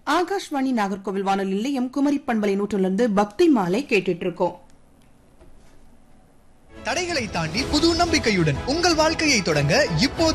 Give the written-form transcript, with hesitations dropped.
ஆகாஷ்வாணி நாகர்கோவில் வானொலி நிலையம் குமரி பண்பலை 100 பக்தி மாலை கேட்டுட்டு இருக்கோம். தடைகளை தாண்டி புது நம்பிக்கையுடன் உங்கள் வாழ்க்கையை தொடங்க இப்போது